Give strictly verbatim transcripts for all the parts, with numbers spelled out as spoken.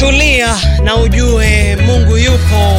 Tulia na ujue Mungu yupo.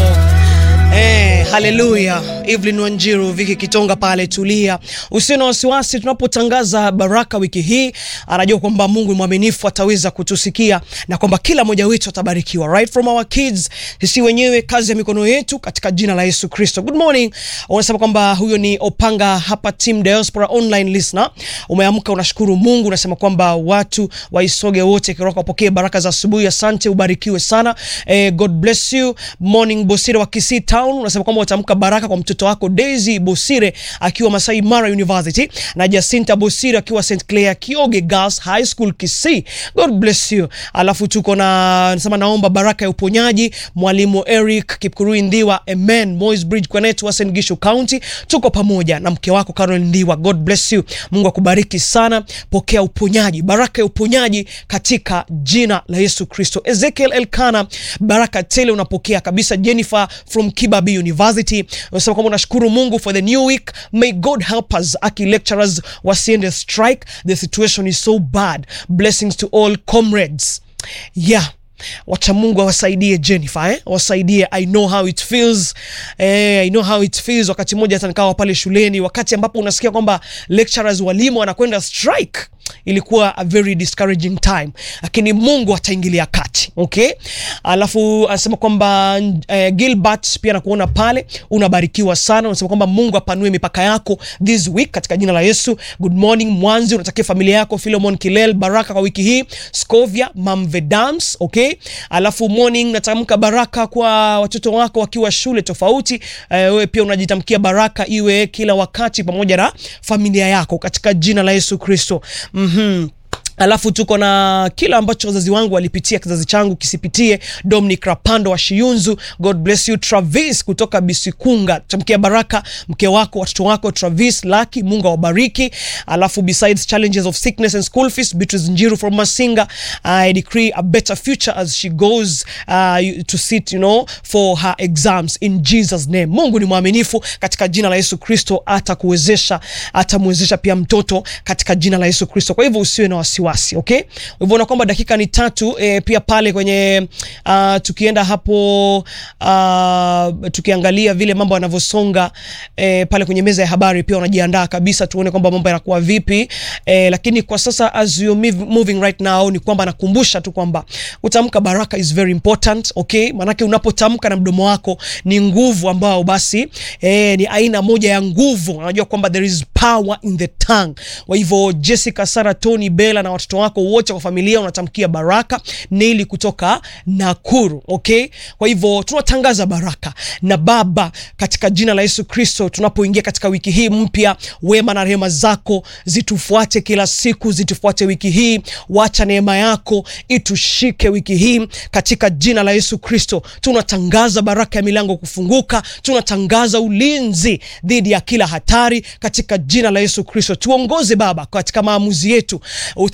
Eh, haleluya. Evelyn Wanjiru, Viki Kitonga pale, tulia. Usiwe na wasiwasi tunapotangaza baraka wiki hii. Anajua kwamba Mungu mwaminifu ataweza kutusikia na kwamba kila mmoja wetu atabarikiwa. Right from our kids, sisi wenyewe, kazi ya mikono yetu, katika jina la Yesu Kristo. Good morning. Unasema kwamba huyo ni Opanga hapa Team Diaspora Online Listener. Umeamka unashukuru Mungu, unasema kwamba watu waisoge wote kiroka wapokee baraka za asubuhi. Asante, ubarikiwe sana. Eh, God bless you. Morning Bosire wa Kisii Town. Unasema kwamba utamka baraka kwa mtoto wako Daisy Bosire akiwa Masai Mara University na Jacinta Bosire akiwa Saint Clair Kioge Girls High School Kisii. God bless you. Alafu tuko na nasema naomba baraka ya uponyaji mwalimu Eric Kipkurui Ndiwa, amen. Moise Bridge Kwanetu wa Saint Gishu County, tuko pamoja na mke wako Carol Ndiwa. God bless you. Mungu akubariki sana. Pokea uponyaji, baraka ya uponyaji katika jina la Yesu Kristo. Ezekiel Elkana, baraka tele unapokea kabisa. Jennifer from Kibabi University, unasema kwamba unashukuru Mungu for the new week. May God help us. Aki lecturers wasiende strike. The situation is so bad. Blessings to all comrades. Yeah. Wacha Mungu awasaidie Jennifer, eh? Wasaidie. I know how it feels. Eh, I know how it feels. Wakati mmoja hata nikawa pale shuleni, wakati ambapo unasikia kwamba lecturers, walimu wanakwenda strike, ilikuwa a very discouraging time, lakini Mungu ataingilia kati. Okay? Alafu anasema kwamba uh, Gilbert pia nakuona pale, unabarikiwa sana. Unasema kwamba Mungu apanue mipaka yako this week katika jina la Yesu. Good morning Mwanzi, unatakia familia yako Philemon Kilel baraka kwa wiki hii. Scovia Mamvedams, okay? Alafu morning natamka baraka kwa watoto wako wakiwa shule tofauti. Uh, wewe pia unajitamkia baraka iwe kila wakati pamoja na familia yako katika jina la Yesu Kristo. Mhm. Alafu tuko na kila ambacho wazazi wangu walipitia kizazi changu kisipitie. Dominic Rapando wa Shiyunzu, God bless you. Travis kutoka Bisikunga, tamkia baraka mke wako, watoto wako Travis Lucky, Mungu awabariki. Alafu besides challenges of sickness and school fees, Beatrice Njiru from Masinga, I decree a better future as she goes uh, to sit, you know, for her exams in Jesus name. Mungu ni mwaminifu katika jina la Yesu Kristo, atakuwezesha, atamwezesha pia mtoto katika jina la Yesu Kristo. Kwa hivyo usiwe na wasiwasi. Okay, unaona kwamba dakika ni tatu. E, pia pale kwenye uh, tukienda hapo uh, tukiangalia vile mambo yanavyosonga e, pale kwenye meza ya habari, pia unajiandaa kabisa tuone kwamba mambo yanakuwa vipi. E, lakini kwa sasa as you moving right now, ni kwamba nakumbusha tu kwamba kutamka baraka is very important. Okay, manake unapotamka na mdomo wako ni nguvu ambao basi e, ni aina moja ya nguvu. Unajua kwamba there is power in the tongue. Kwa hivyo Jessica, Sarah, Tony, Bella na watoto wako wote kwa familia unatamkia baraka. Neili kutoka Nakuru, okay? Kwa hivyo tunatangaza baraka na Baba katika jina la Yesu Kristo. Tunapoingia katika wiki hii mpya, wema na rehema zako zitufuate kila siku, zitufuate wiki hii. Wacha neema yako itushike wiki hii katika jina la Yesu Kristo. Tunatangaza baraka ya milango kufunguka, tunatangaza ulinzi dhidi ya kila hatari katika jina la Yesu Kristo. Tuongoze Baba katika maamuzi yetu.